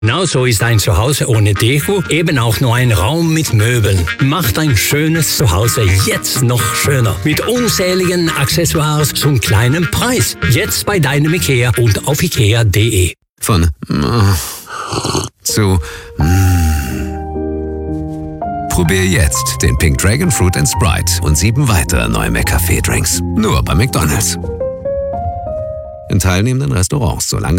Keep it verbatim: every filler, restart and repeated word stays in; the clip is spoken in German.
Genau so ist ein Zuhause ohne Deko eben auch nur ein Raum mit Möbeln. Macht ein schönes Zuhause jetzt noch schöner. Mit unzähligen Accessoires zum kleinen Preis. Jetzt bei deinem IKEA und auf ikea punkt de. Von mm, zu mm. Probier jetzt den Pink Dragon Fruit and Sprite und sieben weitere neue McCafé-Drinks. Nur bei McDonald's. In teilnehmenden Restaurants, solange